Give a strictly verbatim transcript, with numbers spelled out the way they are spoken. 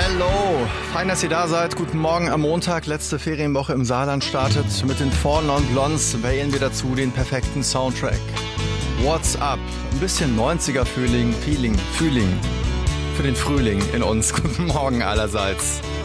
Hello, fein, dass ihr da seid. Guten Morgen am Montag, letzte Ferienwoche im Saarland startet. Mit den Four Non Blondes wählen wir dazu den perfekten Soundtrack. What's up? Ein bisschen neunziger Feeling, Feeling, Feeling für den Frühling in uns. Guten Morgen allerseits.